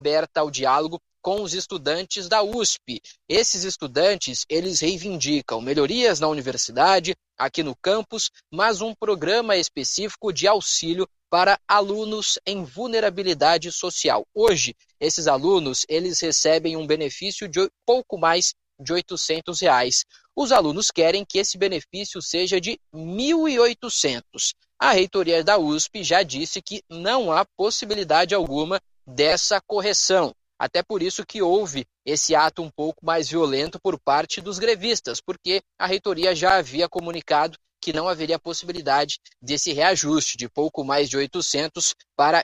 aberta ao diálogo com os estudantes da USP. Esses estudantes, eles reivindicam melhorias na universidade, aqui no campus, mas um programa específico de auxílio para alunos em vulnerabilidade social. Hoje, esses alunos, eles recebem um benefício de pouco mais de R$800. Os alunos querem que esse benefício seja de R$1.800. A reitoria da USP já disse que não há possibilidade alguma dessa correção. Até por isso que houve esse ato um pouco mais violento por parte dos grevistas, porque a reitoria já havia comunicado que não haveria possibilidade desse reajuste de pouco mais de 800 para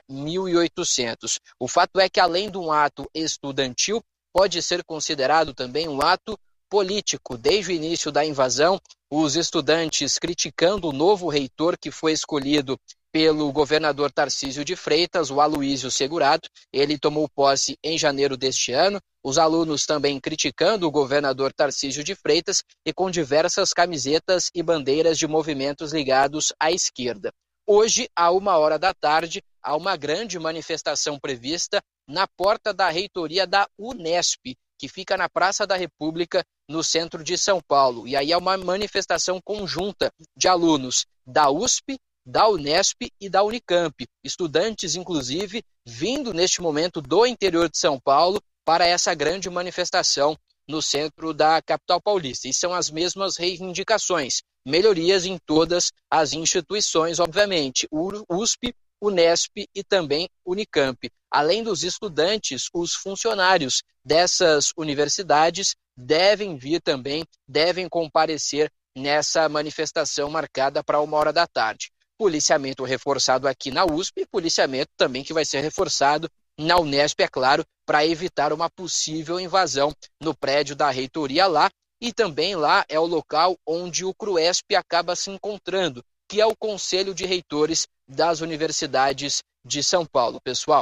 1.800. O fato é que, além de um ato estudantil, pode ser considerado também um ato político. Desde o início da invasão, os estudantes criticando o novo reitor que foi escolhido pelo governador Tarcísio de Freitas, o Aloísio Segurado. Ele tomou posse em janeiro deste ano. Os alunos também criticando o governador Tarcísio de Freitas e com diversas camisetas e bandeiras de movimentos ligados à esquerda. Hoje, à 13h, há uma grande manifestação prevista na porta da reitoria da Unesp, que fica na Praça da República, no centro de São Paulo. E aí é uma manifestação conjunta de alunos da USP, da Unesp e da Unicamp. Estudantes, inclusive, vindo neste momento do interior de São Paulo para essa grande manifestação no centro da capital paulista. E são as mesmas reivindicações, melhorias em todas as instituições, obviamente, USP, Unesp e também Unicamp. Além dos estudantes, os funcionários dessas universidades devem vir também, devem comparecer nessa manifestação marcada para 13h. Policiamento reforçado aqui na USP e policiamento também que vai ser reforçado na Unesp, é claro, para evitar uma possível invasão no prédio da reitoria lá. E também lá é o local onde o CRUESP acaba se encontrando, que é o Conselho de Reitores das Universidades de São Paulo, pessoal.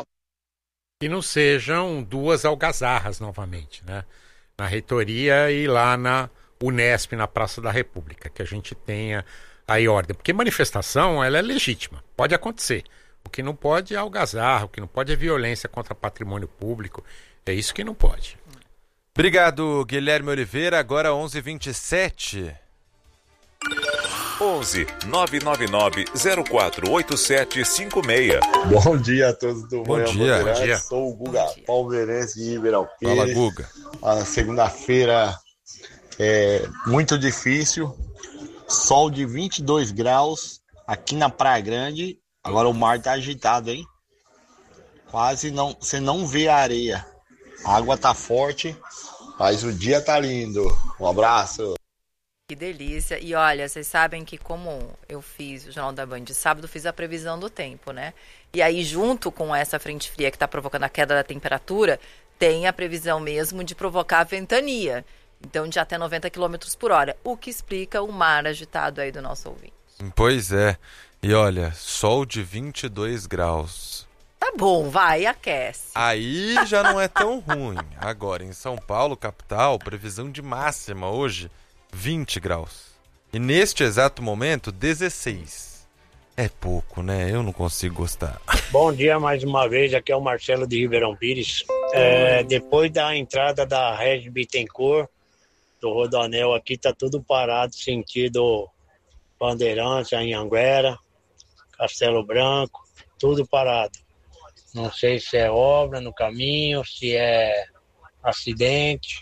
Que não sejam duas algazarras novamente, né? Na reitoria e lá na Unesp, na Praça da República, que a gente tenha aí ordem. Porque manifestação, ela é legítima, pode acontecer. O que não pode é algazarra, o que não pode é violência contra patrimônio público, é isso que não pode. Obrigado, Guilherme Oliveira. Agora 11h27. 11 999 048756. Bom dia a todos do Bom Manhã dia. Bandeirantes. Sou o Guga, palmeirense de Ribeirão Pires. Fala, Guga. A segunda-feira é muito difícil. Sol de 22 graus aqui na Praia Grande. Agora o mar tá agitado, hein? Quase não, você não vê a areia. A água tá forte, mas o dia tá lindo. Um abraço. Que delícia. E olha, vocês sabem que como eu fiz o Jornal da Band de sábado, fiz a previsão do tempo, né? E aí, junto com essa frente fria que está provocando a queda da temperatura, tem a previsão mesmo de provocar ventania. Então, de até 90 km por hora. O que explica o mar agitado aí do nosso ouvinte. Pois é. E olha, sol de 22 graus. Tá bom, vai, aquece. Aí já não é tão ruim. Agora, em São Paulo, capital, previsão de máxima hoje, 20 graus. E neste exato momento, 16. É pouco, né? Eu não consigo gostar. Bom dia mais uma vez, aqui é o Marcelo de Ribeirão Pires. Depois da entrada da Regis Bittencourt, do Rodoanel aqui, tá tudo parado, sentido Bandeirantes, Anhanguera, Castelo Branco, tudo parado. Não sei se é obra no caminho, se é acidente.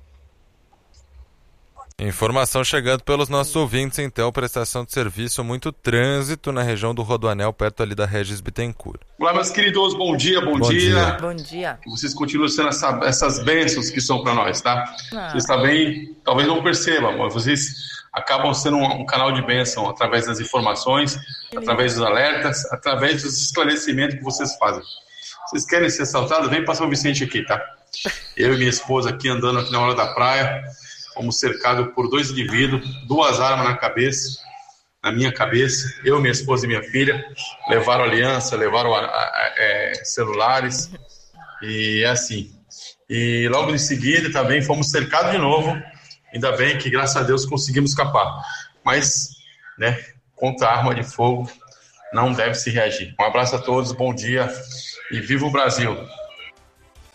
Informação chegando pelos nossos ouvintes, então, prestação de serviço, muito trânsito na região do Rodoanel, perto ali da Regis Bittencourt. Olá, meus queridos, bom dia. Bom dia. Que vocês continuem sendo essas bênçãos que são para nós, tá? Vocês também, talvez não percebam, mas vocês acabam sendo um canal de bênção através das informações, através dos alertas, através dos esclarecimentos que vocês fazem. Vocês querem ser assaltados? Vem para São Vicente aqui, tá? Eu e minha esposa aqui andando aqui na hora da praia, fomos cercados por 2 indivíduos, 2 armas na minha cabeça, eu, minha esposa e minha filha, levaram aliança, levaram celulares, e é assim. E logo em seguida também fomos cercados de novo, ainda bem que graças a Deus conseguimos escapar. Mas, né, contra a arma de fogo não deve se reagir. Um abraço a todos, bom dia e viva o Brasil!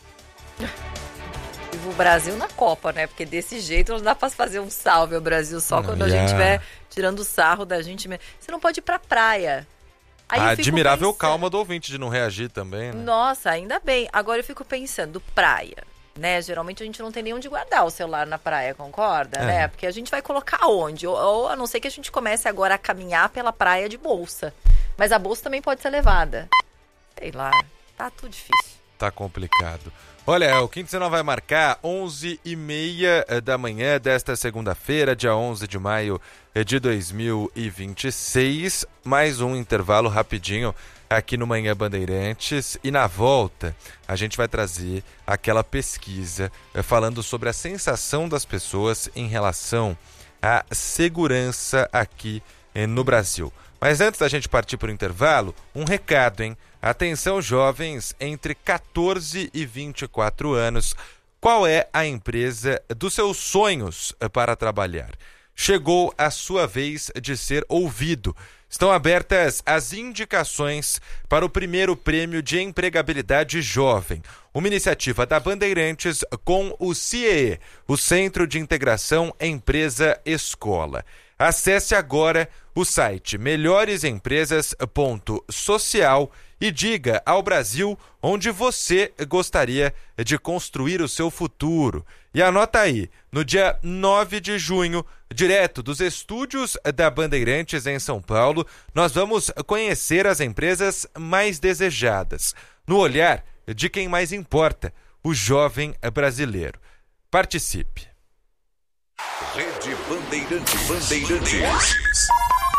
o Brasil na Copa, né? Porque desse jeito não dá pra fazer um salve ao Brasil só quando a gente estiver tirando sarro da gente mesmo. Você não pode ir pra praia. Aí a admirável calma do ouvinte de não reagir também, né? Nossa, ainda bem. Agora eu fico pensando, praia, né? Geralmente a gente não tem nem onde guardar o celular na praia, concorda? Né? Porque a gente vai colocar onde? Ou a não ser que a gente comece agora a caminhar pela praia de bolsa. Mas a bolsa também pode ser levada. Sei lá, tá tudo difícil. Tá complicado. Olha, o Quinto Sinal vai marcar 11h30 da manhã desta segunda-feira, dia 11 de maio de 2026. Mais um intervalo rapidinho aqui no Manhã Bandeirantes. E na volta, a gente vai trazer aquela pesquisa falando sobre a sensação das pessoas em relação à segurança aqui no Brasil. Mas antes da gente partir para o intervalo, um recado, hein? Atenção, jovens entre 14 e 24 anos. Qual é a empresa dos seus sonhos para trabalhar? Chegou a sua vez de ser ouvido. Estão abertas as indicações para o primeiro prêmio de empregabilidade jovem. Uma iniciativa da Bandeirantes com o CIEE, o Centro de Integração Empresa Escola. Acesse agora o site melhoresempresas.social e diga ao Brasil onde você gostaria de construir o seu futuro. E anota aí, no dia 9 de junho, direto dos estúdios da Bandeirantes em São Paulo, nós vamos conhecer as empresas mais desejadas, no olhar de quem mais importa, o jovem brasileiro. Participe! Rede Bandeirantes.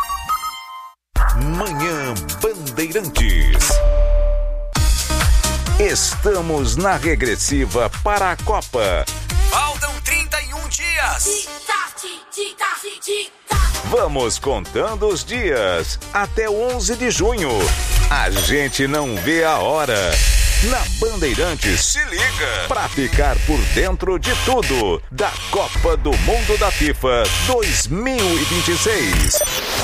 Manhã Bandeirantes. Estamos na regressiva para a Copa. Faltam 31 dias. Vamos contando os dias até 11 de junho. A gente não vê a hora. Na Bandeirantes, se liga pra ficar por dentro de tudo da Copa do Mundo da FIFA 2026.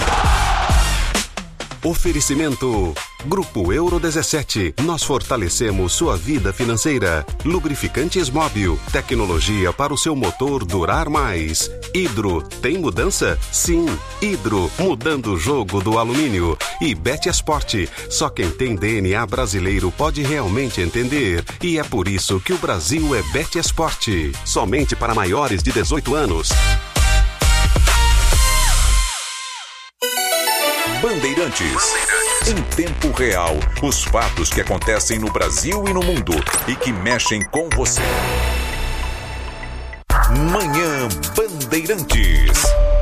Oferecimento Grupo Euro 17. Nós fortalecemos sua vida financeira. Lubrificantes Móbil. Tecnologia para o seu motor durar mais. Hidro. Tem mudança? Sim. Hidro. Mudando o jogo do alumínio. E Betesporte. Só quem tem DNA brasileiro pode realmente entender. E é por isso que o Brasil é Betesporte. Somente para maiores de 18 anos. Bandeirantes. Em tempo real, os fatos que acontecem no Brasil e no mundo e que mexem com você. Manhã Bandeirantes.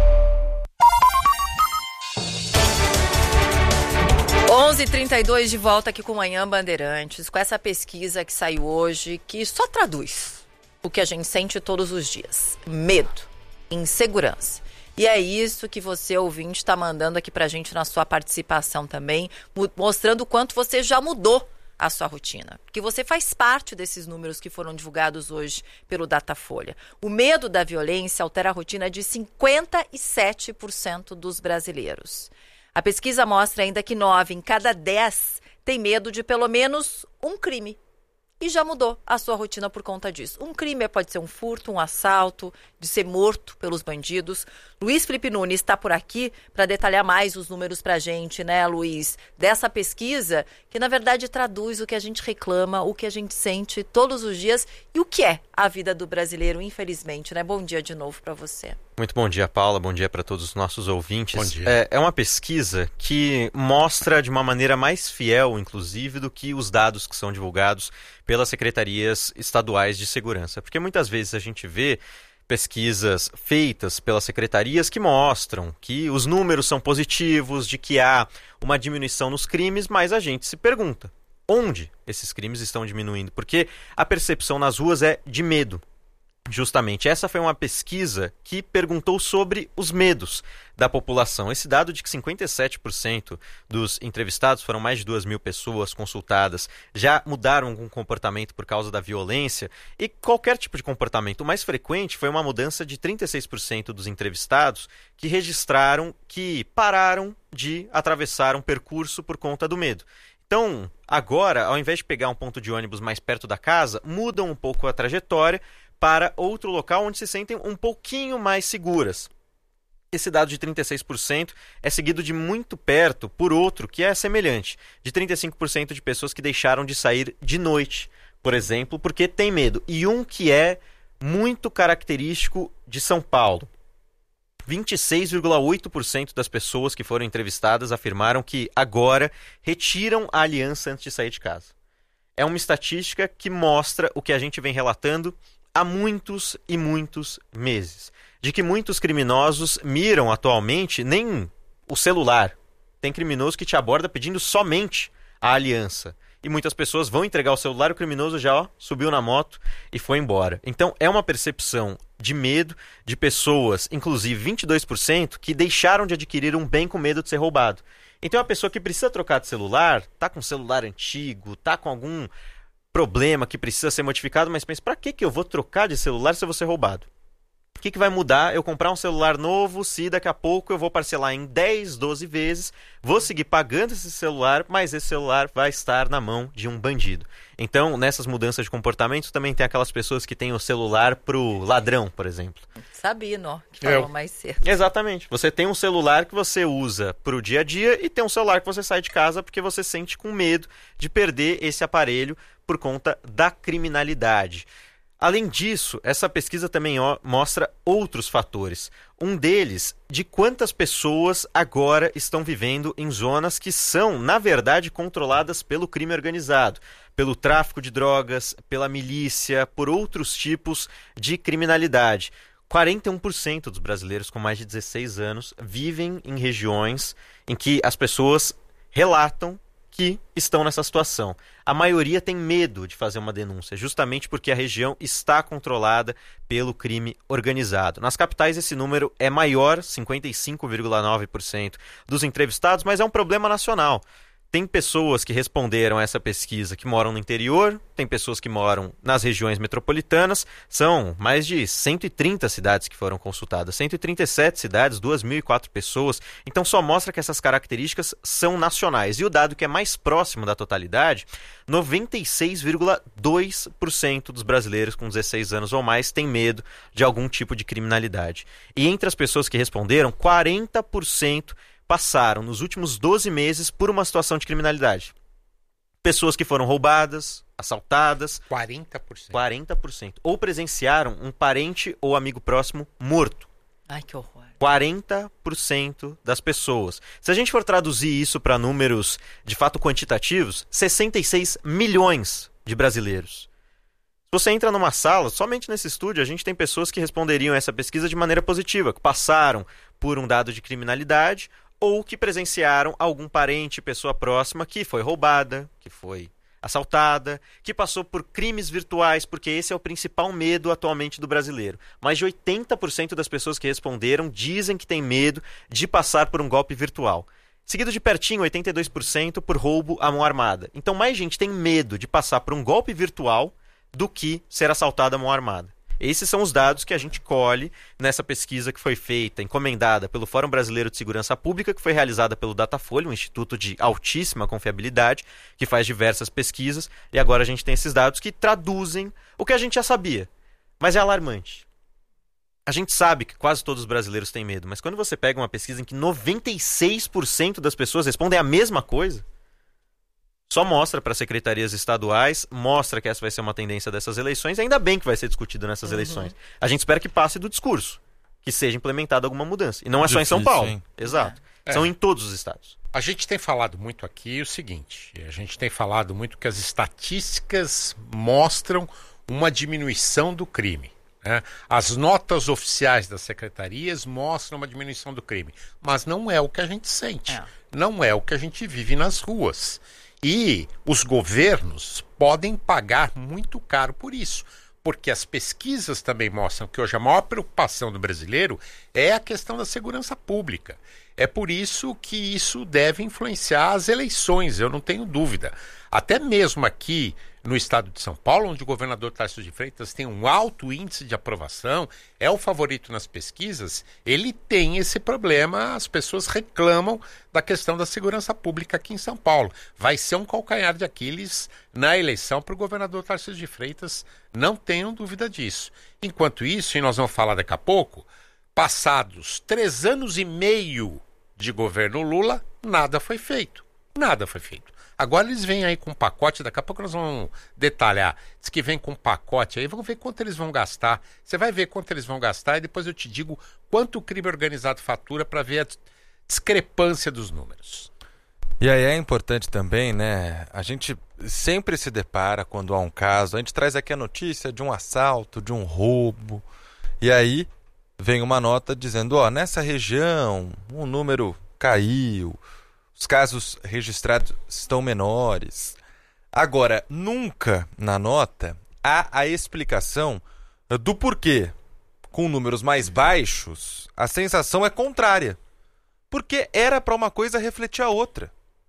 11h32 de volta aqui com o Manhã Bandeirantes, com essa pesquisa que saiu hoje, que só traduz o que a gente sente todos os dias. Medo, insegurança. E é isso que você, ouvinte, está mandando aqui pra gente na sua participação também, mostrando o quanto você já mudou a sua rotina. Que você faz parte desses números que foram divulgados hoje pelo Datafolha. O medo da violência altera a rotina de 57% dos brasileiros. A pesquisa mostra ainda que 9 em cada 10 tem medo de pelo menos um crime. E já mudou a sua rotina por conta disso. Um crime pode ser um furto, um assalto, de ser morto pelos bandidos. Luiz Felipe Nunes está por aqui para detalhar mais os números para a gente, né, Luiz? Dessa pesquisa que, na verdade, traduz o que a gente reclama, o que a gente sente todos os dias e o que é a vida do brasileiro, infelizmente, né? Bom dia de novo para você. Muito bom dia, Paula. Bom dia para todos os nossos ouvintes. Bom dia. É uma pesquisa que mostra de uma maneira mais fiel, inclusive, do que os dados que são divulgados pelas secretarias estaduais de segurança. Porque muitas vezes a gente vê pesquisas feitas pelas secretarias que mostram que os números são positivos, de que há uma diminuição nos crimes, mas a gente se pergunta onde esses crimes estão diminuindo, porque a percepção nas ruas é de medo. Justamente, essa foi uma pesquisa que perguntou sobre os medos da população. Esse dado de que 57% dos entrevistados, foram mais de 2.000 pessoas consultadas, já mudaram algum comportamento por causa da violência, e qualquer tipo de comportamento. O mais frequente foi uma mudança de 36% dos entrevistados que registraram que pararam de atravessar um percurso por conta do medo. Então, agora, ao invés de pegar um ponto de ônibus mais perto da casa, mudam um pouco a trajetória, para outro local onde se sentem um pouquinho mais seguras. Esse dado de 36% é seguido de muito perto por outro que é semelhante, de 35% de pessoas que deixaram de sair de noite, por exemplo, porque tem medo. E um que é muito característico de São Paulo. 26,8% das pessoas que foram entrevistadas afirmaram que agora retiram a aliança antes de sair de casa. É uma estatística que mostra o que a gente vem relatando há muitos e muitos meses. De que muitos criminosos miram atualmente nem o celular. Tem criminoso que te aborda pedindo somente a aliança. E muitas pessoas vão entregar o celular, o criminoso já subiu na moto e foi embora. Então é uma percepção de medo de pessoas, inclusive 22%, que deixaram de adquirir um bem com medo de ser roubado. Então a pessoa que precisa trocar de celular, tá com um celular antigo, tá com algum problema que precisa ser modificado, mas pensa, para que eu vou trocar de celular se eu vou ser roubado? O que vai mudar? Eu comprar um celular novo, se daqui a pouco eu vou parcelar em 10, 12 vezes, vou seguir pagando esse celular, mas esse celular vai estar na mão de um bandido. Então, nessas mudanças de comportamento, também tem aquelas pessoas que têm o celular pro ladrão, por exemplo. Sabino, que falou mais cedo. Exatamente. Você tem um celular que você usa pro dia a dia e tem um celular que você sai de casa porque você sente com medo de perder esse aparelho por conta da criminalidade. Além disso, essa pesquisa também mostra outros fatores. Um deles, de quantas pessoas agora estão vivendo em zonas que são, na verdade, controladas pelo crime organizado, pelo tráfico de drogas, pela milícia, por outros tipos de criminalidade. 41% dos brasileiros com mais de 16 anos vivem em regiões em que as pessoas relatam que estão nessa situação. A maioria tem medo de fazer uma denúncia, justamente porque a região está controlada pelo crime organizado. Nas capitais esse número é maior, 55,9% dos entrevistados, mas é um problema nacional. Tem pessoas que responderam a essa pesquisa que moram no interior, tem pessoas que moram nas regiões metropolitanas, são mais de 130 cidades que foram consultadas, 137 cidades, 2.004 pessoas, então só mostra que essas características são nacionais. E o dado que é mais próximo da totalidade, 96,2% dos brasileiros com 16 anos ou mais têm medo de algum tipo de criminalidade. E entre as pessoas que responderam, 40% passaram nos últimos 12 meses por uma situação de criminalidade. Pessoas que foram roubadas, assaltadas. 40%. Ou presenciaram um parente ou amigo próximo morto. Ai, que horror. 40% das pessoas. Se a gente for traduzir isso para números de fato quantitativos, 66 milhões de brasileiros. Se você entra numa sala, somente nesse estúdio, a gente tem pessoas que responderiam a essa pesquisa de maneira positiva, que passaram por um dado de criminalidade ou que presenciaram algum parente, pessoa próxima que foi roubada, que foi assaltada, que passou por crimes virtuais, porque esse é o principal medo atualmente do brasileiro. Mais de 80% das pessoas que responderam dizem que têm medo de passar por um golpe virtual. Seguido de pertinho, 82% por roubo à mão armada. Então mais gente tem medo de passar por um golpe virtual do que ser assaltado à mão armada. Esses são os dados que a gente colhe nessa pesquisa que foi feita, encomendada pelo Fórum Brasileiro de Segurança Pública, que foi realizada pelo Datafolha, um instituto de altíssima confiabilidade, que faz diversas pesquisas, e agora a gente tem esses dados que traduzem o que a gente já sabia, mas é alarmante. A gente sabe que quase todos os brasileiros têm medo, mas quando você pega uma pesquisa em que 96% das pessoas respondem a mesma coisa, só mostra para secretarias estaduais, mostra que essa vai ser uma tendência dessas eleições, ainda bem que vai ser discutido nessas eleições. A gente espera que passe do discurso, que seja implementada alguma mudança. E não é só em São Paulo. Hein? Exato. São em todos os estados. A gente tem falado muito aqui o seguinte, a gente tem falado muito que as estatísticas mostram uma diminuição do crime. Né? As notas oficiais das secretarias mostram uma diminuição do crime, mas não é o que a gente sente, não é o que a gente vive nas ruas. E os governos podem pagar muito caro por isso, porque as pesquisas também mostram que hoje a maior preocupação do brasileiro é a questão da segurança pública. É por isso que isso deve influenciar as eleições, eu não tenho dúvida. Até mesmo aqui no estado de São Paulo, onde o governador Tarcísio de Freitas tem um alto índice de aprovação, é o favorito nas pesquisas, ele tem esse problema, as pessoas reclamam da questão da segurança pública aqui em São Paulo. Vai ser um calcanhar de Aquiles na eleição para o governador Tarcísio de Freitas, não tenham dúvida disso. Enquanto isso, e nós vamos falar daqui a pouco, passados 3 anos e meio de governo Lula, nada foi feito. Nada foi feito. Agora eles vêm aí com um pacote, daqui a pouco nós vamos detalhar. Diz que vem com um pacote aí, vamos ver quanto eles vão gastar. Você vai ver quanto eles vão gastar e depois eu te digo quanto o crime organizado fatura para ver a discrepância dos números. E aí é importante também, né? A gente sempre se depara quando há um caso, a gente traz aqui a notícia de um assalto, de um roubo, e aí vem uma nota dizendo, ó, nessa região o número caiu, os casos registrados estão menores. Agora, nunca na nota há a explicação do porquê, com números mais baixos, a sensação é contrária. Porque era para uma coisa refletir a outra.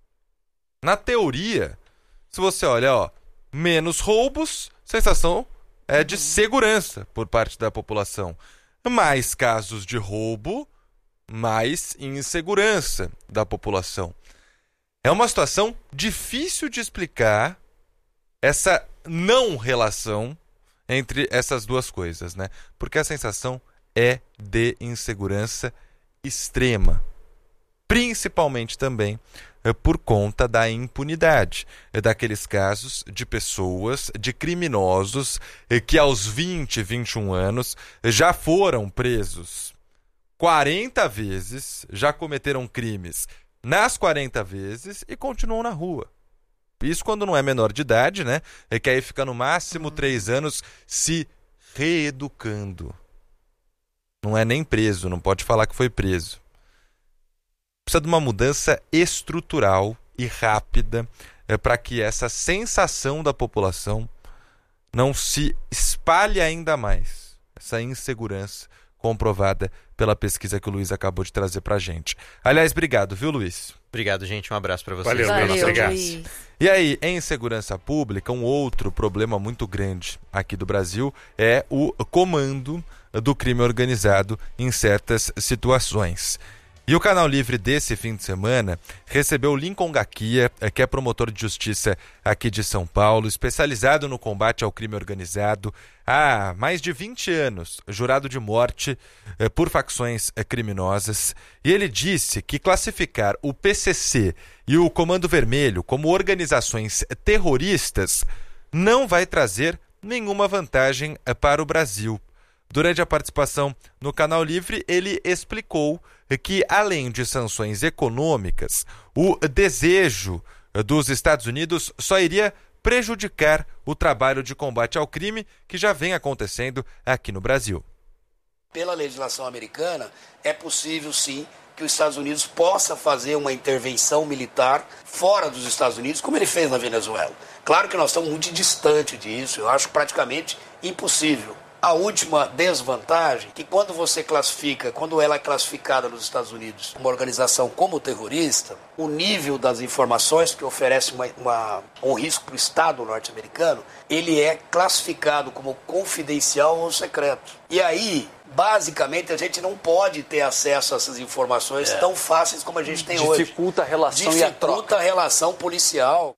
Na teoria, se você olha, ó, menos roubos, sensação é de segurança por parte da população. Mais casos de roubo, mais insegurança da população. É uma situação difícil de explicar essa não relação entre essas duas coisas, né? Porque a sensação é de insegurança extrema. Principalmente também por conta da impunidade, daqueles casos de pessoas, de criminosos que aos 20, 21 anos já foram presos 40 vezes, já cometeram crimes nas 40 vezes e continuam na rua. Isso quando não é menor de idade, né? É que aí fica no máximo 3 anos se reeducando. Não é nem preso, não pode falar que foi preso. Precisa de uma mudança estrutural e rápida para que essa sensação da população não se espalhe ainda mais. Essa insegurança comprovada pela pesquisa que o Luiz acabou de trazer para a gente. Aliás, obrigado, viu, Luiz? Obrigado, gente. Um abraço para vocês. Valeu, Luiz. E aí, em segurança pública, um outro problema muito grande aqui do Brasil é o comando do crime organizado em certas situações. E o Canal Livre desse fim de semana recebeu o Lincoln Gakia, que é promotor de justiça aqui de São Paulo, especializado no combate ao crime organizado há mais de 20 anos, jurado de morte por facções criminosas. E ele disse que classificar o PCC e o Comando Vermelho como organizações terroristas não vai trazer nenhuma vantagem para o Brasil. Durante a participação no Canal Livre, ele explicou que, além de sanções econômicas, o desejo dos Estados Unidos só iria prejudicar o trabalho de combate ao crime que já vem acontecendo aqui no Brasil. Pela legislação americana, é possível, sim, que os Estados Unidos possa fazer uma intervenção militar fora dos Estados Unidos, como ele fez na Venezuela. Claro que nós estamos muito distantes disso, eu acho praticamente impossível. A última desvantagem, que quando ela é classificada nos Estados Unidos uma organização como terrorista, o nível das informações que oferece um risco para o Estado norte-americano, ele é classificado como confidencial ou secreto. E aí, basicamente, a gente não pode ter acesso a essas informações tão fáceis como a gente tem hoje. Dificulta a relação e a troca. Dificulta a relação policial.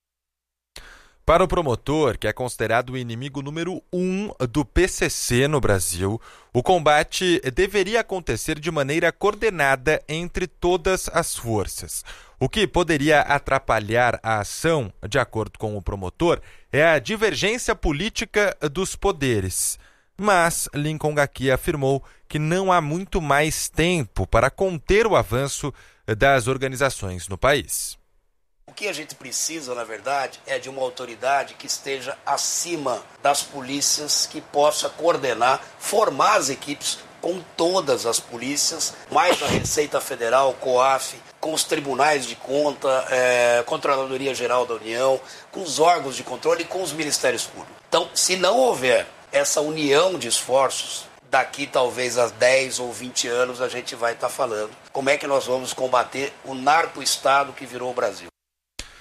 Para o promotor, que é considerado o inimigo número 1 do PCC no Brasil, o combate deveria acontecer de maneira coordenada entre todas as forças. O que poderia atrapalhar a ação, de acordo com o promotor, é a divergência política dos poderes. Mas Lincoln Gakia afirmou que não há muito mais tempo para conter o avanço das organizações no país. O que a gente precisa, na verdade, é de uma autoridade que esteja acima das polícias, que possa coordenar, formar as equipes com todas as polícias, mais a Receita Federal, COAF, com os tribunais de conta, Controladoria Geral da União, com os órgãos de controle e com os ministérios públicos. Então, se não houver essa união de esforços, daqui talvez a 10 ou 20 anos a gente vai estar falando como é que nós vamos combater o narco-estado que virou o Brasil.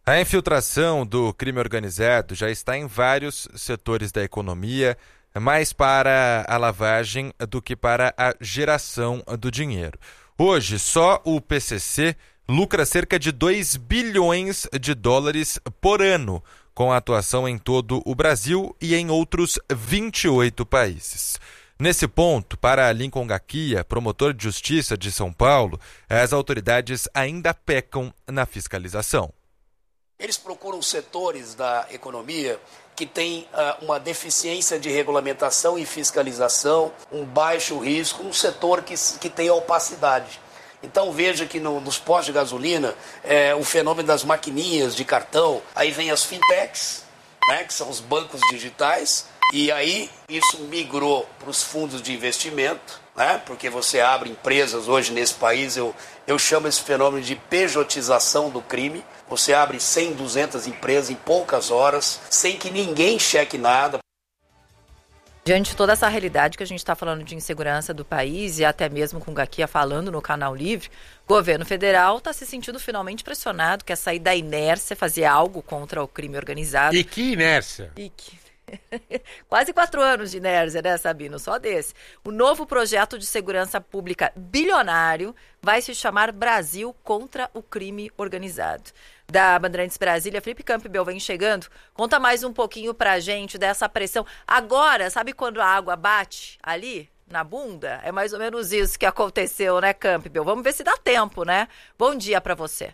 A infiltração do crime organizado já está em vários setores da economia, mais para a lavagem do que para a geração do dinheiro. Hoje, só o PCC lucra cerca de 2 bilhões de dólares por ano, com a atuação em todo o Brasil e em outros 28 países. Nesse ponto, para Lincoln Gaquia, promotor de justiça de São Paulo, as autoridades ainda pecam na fiscalização. Eles procuram setores da economia que têm uma deficiência de regulamentação e fiscalização, um baixo risco, um setor que tem opacidade. Então veja que nos postos de gasolina, o fenômeno das maquininhas de cartão, aí vem as fintechs, né, que são os bancos digitais, e aí isso migrou para os fundos de investimento, né, porque você abre empresas hoje nesse país, eu chamo esse fenômeno de pejotização do crime. Você abre 100, 200 empresas em poucas horas, sem que ninguém cheque nada. Diante de toda essa realidade que a gente está falando de insegurança do país e até mesmo com o Gaquia falando no Canal Livre, o governo federal está se sentindo finalmente pressionado, quer sair da inércia, fazer algo contra o crime organizado. E que inércia? Quase 4 anos de inércia, né, Sabino? Só desse. O novo projeto de segurança pública bilionário vai se chamar Brasil contra o crime organizado. Da Bandeirantes Brasília, Felipe Campbell vem chegando. Conta mais um pouquinho pra gente dessa pressão. Agora, sabe quando a água bate ali na bunda? É mais ou menos isso que aconteceu, né, Campbell? Vamos ver se dá tempo, né? Bom dia pra você.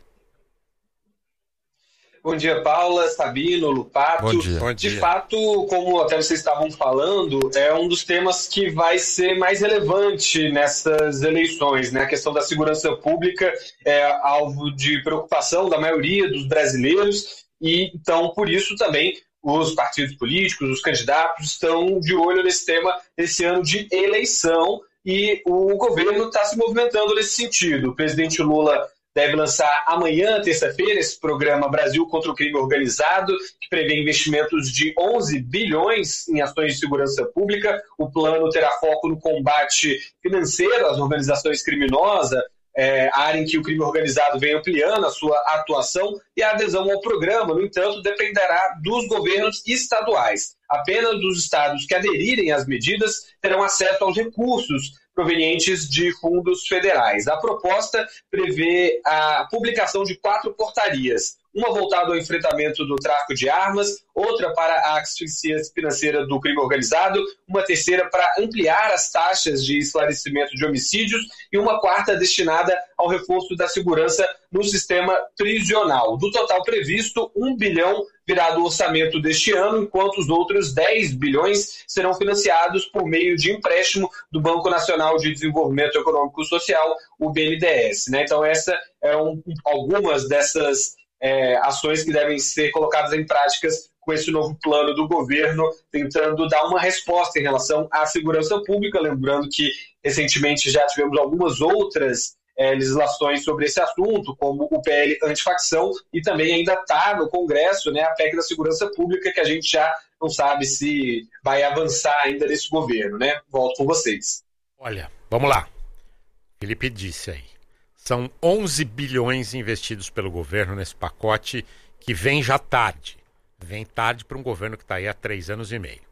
Bom dia, Paula, Sabino, Lupato. Bom dia. De fato, como até vocês estavam falando, é um dos temas que vai ser mais relevante nessas eleições, né? A questão da segurança pública é alvo de preocupação da maioria dos brasileiros e, então, por isso também os partidos políticos, os candidatos estão de olho nesse tema esse ano de eleição e o governo está se movimentando nesse sentido. O presidente Lula deve lançar amanhã, terça-feira, esse programa Brasil contra o Crime Organizado, que prevê investimentos de 11 bilhões em ações de segurança pública. O plano terá foco no combate financeiro às organizações criminosas, área em que o crime organizado vem ampliando a sua atuação, e a adesão ao programa, no entanto, dependerá dos governos estaduais. Apenas os estados que aderirem às medidas terão acesso aos recursos provenientes de fundos federais. A proposta prevê a publicação de 4 portarias, uma voltada ao enfrentamento do tráfico de armas, outra para a asfixia financeira do crime organizado, uma terceira para ampliar as taxas de esclarecimento de homicídios e uma quarta destinada ao reforço da segurança no sistema prisional. Do total previsto, 1 bilhão virá do orçamento deste ano, enquanto os outros 10 bilhões serão financiados por meio de empréstimo do Banco Nacional de Desenvolvimento Econômico e Social, o BNDES. Né? Então, essa é algumas dessas ações que devem ser colocadas em práticas com esse novo plano do governo, tentando dar uma resposta em relação à segurança pública. Lembrando que, recentemente, já tivemos algumas outras legislações sobre esse assunto, como o PL antifacção, e também ainda está no Congresso, né, a PEC da segurança pública, que a gente já não sabe se vai avançar ainda nesse governo, né? Volto com vocês. Olha, vamos lá. Felipe disse aí. São 11 bilhões investidos pelo governo nesse pacote que vem já tarde. Vem tarde para um governo que está aí há 3 anos e meio.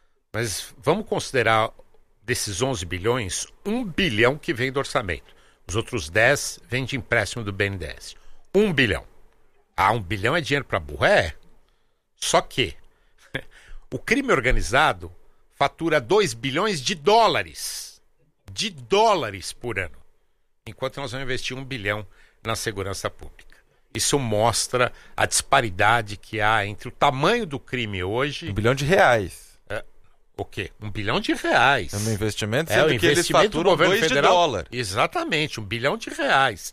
Mas vamos considerar desses 11 bilhões, 1 bilhão que vem do orçamento. Os outros 10 vêm de empréstimo do BNDES. 1 bilhão. 1 bilhão é dinheiro para burro? Só que o crime organizado fatura 2 bilhões de dólares. De dólares por ano. Enquanto nós vamos investir 1 bilhão na segurança pública. Isso mostra a disparidade que há entre o tamanho do crime hoje... 1 bilhão de reais. O quê? 1 bilhão de reais. É um investimento, sendo que eles faturam 2 de dólar. Exatamente, 1 bilhão de reais.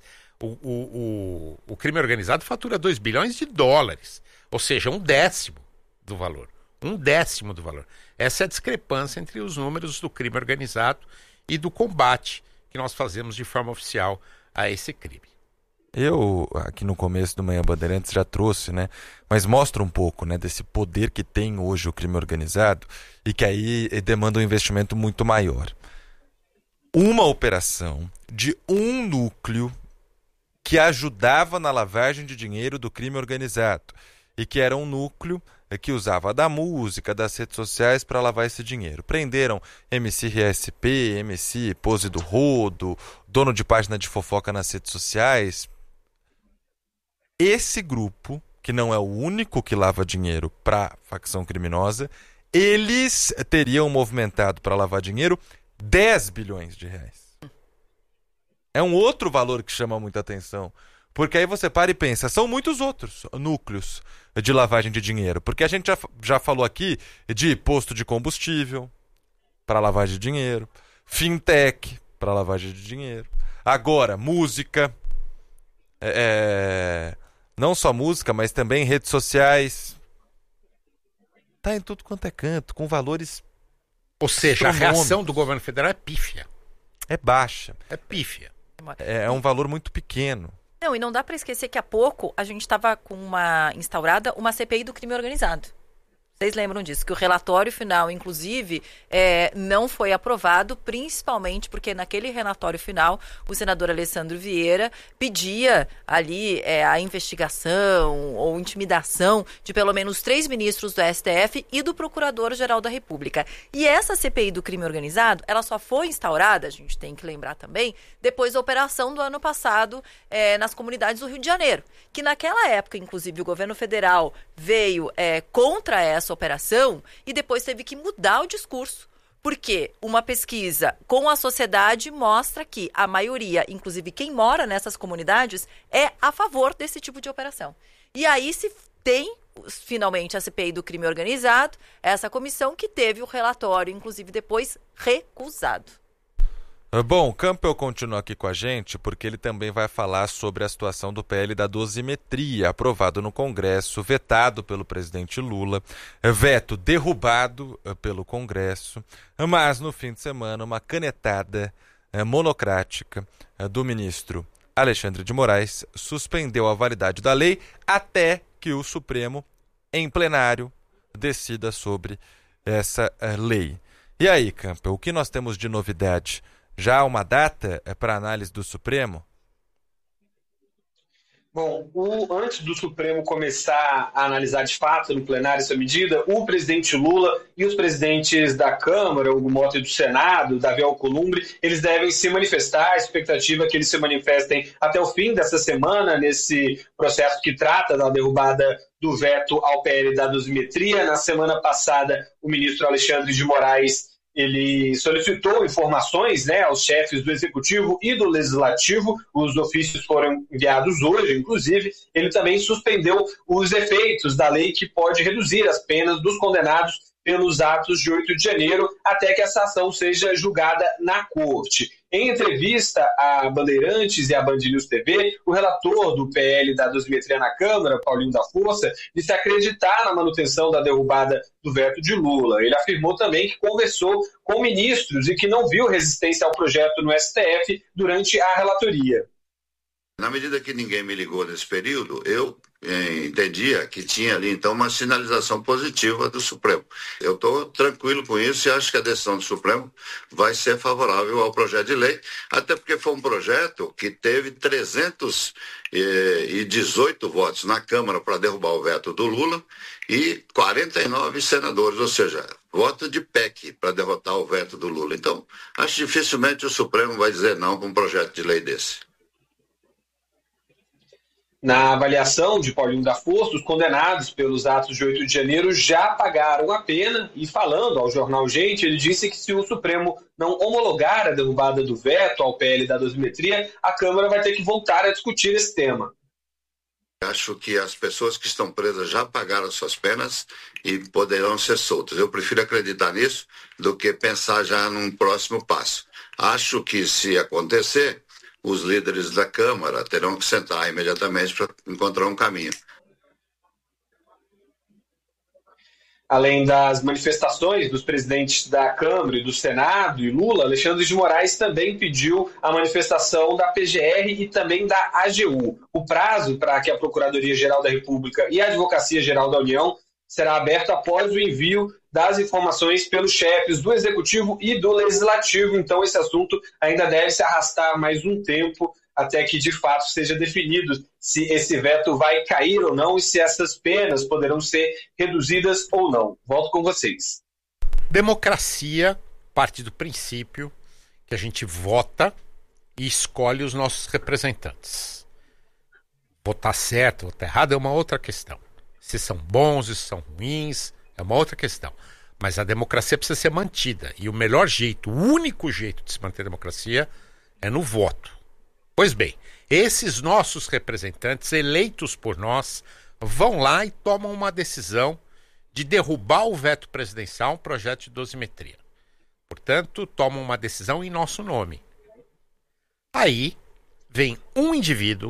O crime organizado fatura 2 bilhões de dólares. Ou seja, 1/10 do valor. 1/10 do valor. Essa é a discrepância entre os números do crime organizado e do combate que nós fazemos de forma oficial a esse crime. Eu, aqui no começo do Manhã Bandeirantes, já trouxe, né? Mas mostra um pouco, né, desse poder que tem hoje o crime organizado e que aí demanda um investimento muito maior. Uma operação de um núcleo que ajudava na lavagem de dinheiro do crime organizado e que era um núcleo que usava da música, das redes sociais para lavar esse dinheiro. Prenderam MC RSP, MC Pose do Rodo, dono de página de fofoca nas redes sociais. Esse grupo, que não é o único que lava dinheiro para facção criminosa, eles teriam movimentado para lavar dinheiro 10 bilhões de reais. É um outro valor que chama muita atenção. Porque aí você para e pensa, são muitos outros núcleos de lavagem de dinheiro. Porque a gente já falou aqui de posto de combustível para lavagem de dinheiro, fintech para lavagem de dinheiro. Agora, música, não só música, mas também redes sociais. Tá em tudo quanto é canto, com valores... Ou seja, a reação do governo federal é pífia. É baixa. É pífia. É um valor muito pequeno. Não, e não dá para esquecer que há pouco a gente estava com instaurada uma CPI do crime organizado. Vocês lembram disso? Que o relatório final, inclusive, não foi aprovado, principalmente porque naquele relatório final o senador Alessandro Vieira pedia ali a investigação ou intimidação de pelo menos 3 ministros do STF e do Procurador-Geral da República. E essa CPI do crime organizado, ela só foi instaurada, a gente tem que lembrar também, depois da operação do ano passado nas comunidades do Rio de Janeiro. Que naquela época, inclusive, o governo federal veio contra essa operação e depois teve que mudar o discurso. Porque uma pesquisa com a sociedade mostra que a maioria, inclusive quem mora nessas comunidades, é a favor desse tipo de operação. E aí se tem, finalmente, a CPI do crime organizado, essa comissão que teve o relatório, inclusive depois, recusado. Bom, o Campbell continua aqui com a gente porque ele também vai falar sobre a situação do PL da dosimetria, aprovado no Congresso, vetado pelo presidente Lula, veto derrubado pelo Congresso, mas no fim de semana uma canetada monocrática do ministro Alexandre de Moraes suspendeu a validade da lei até que o Supremo, em plenário, decida sobre essa lei. E aí, Campbell, o que nós temos de novidade? Já há uma data para análise do Supremo? Bom, antes do Supremo começar a analisar de fato no plenário essa medida, o presidente Lula e os presidentes da Câmara, Hugo Mota, e do Senado, Davi Alcolumbre, eles devem se manifestar. A expectativa é que eles se manifestem até o fim dessa semana, nesse processo que trata da derrubada do veto ao PL da dosimetria. Na semana passada, o ministro Alexandre de Moraes ele solicitou informações aos chefes do Executivo e do Legislativo. Os ofícios foram enviados hoje, inclusive. Ele também suspendeu os efeitos da lei que pode reduzir as penas dos condenados pelos atos de 8 de janeiro até que essa ação seja julgada na Corte. Em entrevista à Bandeirantes e à Band News TV, o relator do PL da dosimetria na Câmara, Paulinho da Força, disse acreditar na manutenção da derrubada do veto de Lula. Ele afirmou também que conversou com ministros e que não viu resistência ao projeto no STF durante a relatoria. Na medida que ninguém me ligou nesse período, eu entendia que tinha ali, então, uma sinalização positiva do Supremo. Eu estou tranquilo com isso e acho que a decisão do Supremo vai ser favorável ao projeto de lei, até porque foi um projeto que teve 318 votos na Câmara para derrubar o veto do Lula e 49 senadores, ou seja, voto de PEC para derrotar o veto do Lula. Então, acho que dificilmente o Supremo vai dizer não para um projeto de lei desse. Na avaliação de Paulinho da Força, os condenados pelos atos de 8 de janeiro já pagaram a pena e, falando ao jornal Gente, ele disse que se o Supremo não homologar a derrubada do veto ao PL da dosimetria, a Câmara vai ter que voltar a discutir esse tema. Acho que as pessoas que estão presas já pagaram suas penas e poderão ser soltas. Eu prefiro acreditar nisso do que pensar já num próximo passo. Acho que, se acontecer, os líderes da Câmara terão que sentar imediatamente para encontrar um caminho. Além das manifestações dos presidentes da Câmara e do Senado e Lula, Alexandre de Moraes também pediu a manifestação da PGR e também da AGU. O prazo para que a Procuradoria-Geral da República e a Advocacia-Geral da União será aberto após o envio das informações pelos chefes do Executivo e do Legislativo. Então, esse assunto ainda deve se arrastar mais um tempo até que de fato seja definido se esse veto vai cair ou não e se essas penas poderão ser reduzidas ou não. Volto com vocês. Democracia parte do princípio que a gente vota e escolhe os nossos representantes. Votar certo, votar errado é uma outra questão. Se são bons, se são ruins, é uma outra questão. Mas a democracia precisa ser mantida. E o melhor jeito, o único jeito de se manter a democracia é no voto. Pois bem, esses nossos representantes, eleitos por nós, vão lá e tomam uma decisão de derrubar o veto presidencial, um projeto de dosimetria. Portanto, tomam uma decisão em nosso nome. Aí vem um indivíduo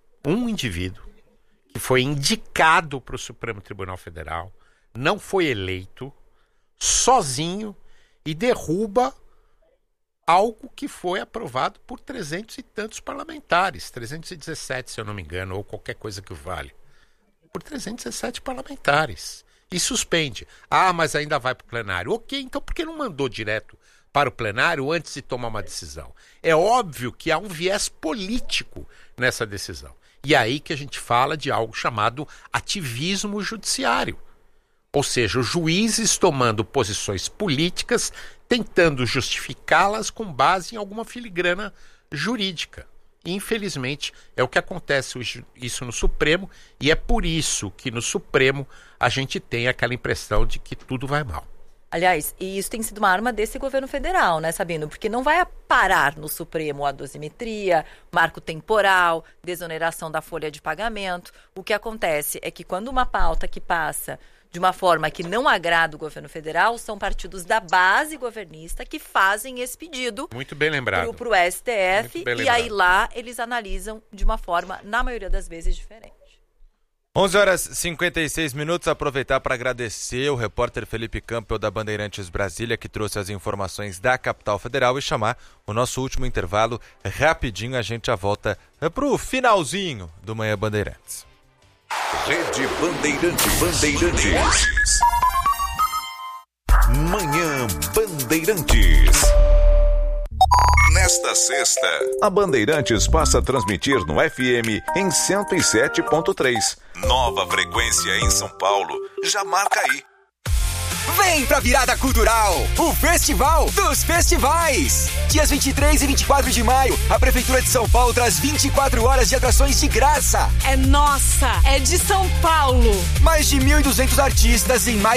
que foi indicado para o Supremo Tribunal Federal, não foi eleito, sozinho, e derruba algo que foi aprovado por 300 e tantos parlamentares, 317, se eu não me engano, ou qualquer coisa que vale, por 317 parlamentares, e suspende. Ah, mas ainda vai para o plenário. Ok, então por que não mandou direto para o plenário antes de tomar uma decisão? É óbvio que há um viés político nessa decisão. E é aí que a gente fala de algo chamado ativismo judiciário. Ou seja, os juízes tomando posições políticas, tentando justificá-las com base em alguma filigrana jurídica. E, infelizmente, é o que acontece isso no Supremo, e é por isso que no Supremo a gente tem aquela impressão de que tudo vai mal. Aliás, e isso tem sido uma arma desse governo federal, né, Sabino? Porque não vai parar no Supremo a dosimetria, marco temporal, desoneração da folha de pagamento. O que acontece é que quando uma pauta que passa de uma forma que não agrada o governo federal, são partidos da base governista que fazem esse pedido. Muito bem lembrado. Para o STF, e aí lá eles analisam de uma forma, na maioria das vezes, diferente. 11h56, aproveitar para agradecer o repórter Felipe Campbell da Bandeirantes Brasília, que trouxe as informações da capital federal, e chamar o nosso último intervalo rapidinho. A gente já volta para o finalzinho do Manhã Bandeirantes. Rede Bandeirantes. Manhã Bandeirantes. Nesta sexta, a Bandeirantes passa a transmitir no FM em 107.3. Nova frequência em São Paulo. Já marca aí. Vem pra Virada Cultural, o Festival dos Festivais. Dias 23 e 24 de maio, a Prefeitura de São Paulo traz 24 horas de atrações de graça. É nossa, é de São Paulo. Mais de 1.200 artistas em mais